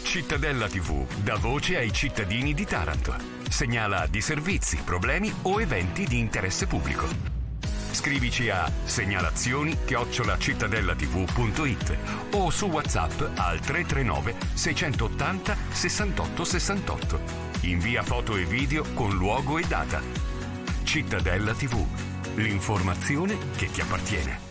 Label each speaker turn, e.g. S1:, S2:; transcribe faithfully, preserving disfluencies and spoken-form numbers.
S1: Cittadella tivù dà voce ai cittadini di Taranto. Segnala di servizi, problemi o eventi di interesse pubblico. Scrivici a segnalazioni chiocciola cittadellativù punto it o su WhatsApp al tre tre nove sei otto zero sessantotto sessantotto. Invia foto e video con luogo e data. Cittadella tivù, l'informazione che ti appartiene.